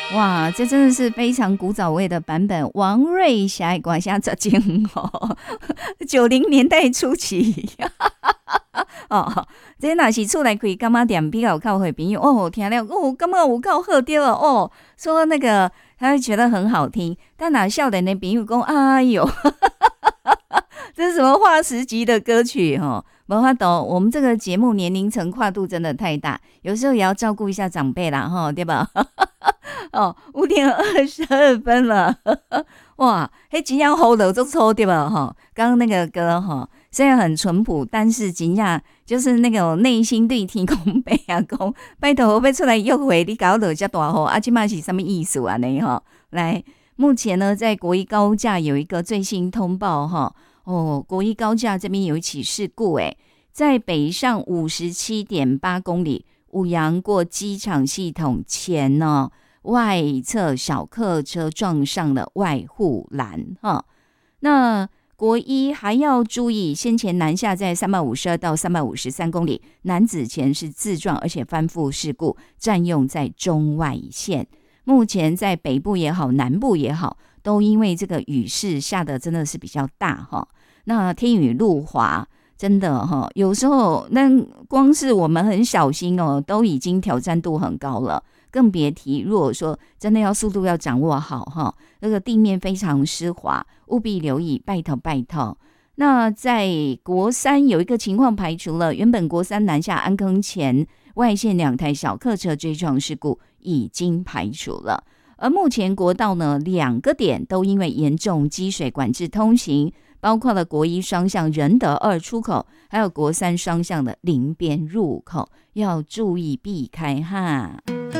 哇，这真的是非常古早味的版本。王瑞霞的歌声真好，90年代初期哦，这若是厝内开柑仔店比较靠会朋友哦，听了哦，感觉有够好对了哦，说那个他会觉得很好听，但若少年的朋友讲，哎呦，这是什么划时级的歌曲哦？没法懂，我们这个节目年龄层跨度真的太大，有时候也要照顾一下长辈啦，哈，对吧？哦，5:22了，哇，嘿，真正好乐足抽对吧？哈，刚刚那个歌哈，虽然很淳朴，但是真正就是那个内心对天公伯啊讲，拜托我要出来约会，你搞得这大好，啊，这嘛是什么意思啊？呢哈，来，目前呢，在国一高架有一个最新通报哈。哦，国一高架这边有一起事故，在北上57.8公里，五羊过机场系统前呢，外侧小客车撞上了外护栏哈。那国一还要注意，先前南下在352到353公里，男子前是自撞，而且翻覆事故，占用在中外线。目前在北部也好，南部也好，都因为这个雨势下的真的是比较大哈。那天雨路滑，真的哈，有时候那光是我们很小心哦，都已经挑战度很高了，更别提如果说真的要速度要掌握好哈，那个地面非常湿滑，务必留意，拜托拜托。那在国三有一个情况排除了，原本国三南下安坑前外线2台小客车追撞事故已经排除了。而目前国道呢2个点都因为严重积水管制通行，包括了国一双向仁德2出口，还有国三双向的林边入口，要注意避开哈。